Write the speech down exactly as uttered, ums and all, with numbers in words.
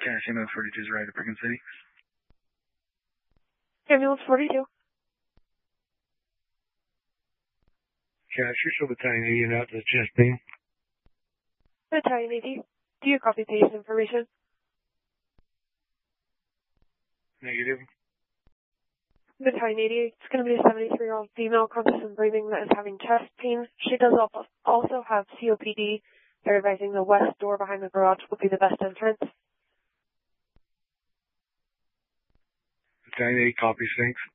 Cash ambulance forty-two is right at Brigham City. Ambulance forty-two. Cash, you're still Battalion eighty and out to chest pain. Battalion eighty. Do you copy patient information? Negative. Battalion eighty. It's going to be a seventy-three-year-old female conscious and breathing that is having chest pain. She does also have C O P D. They're advising the west door behind the garage would be the best entrance. Battalion eight, copy, thanks.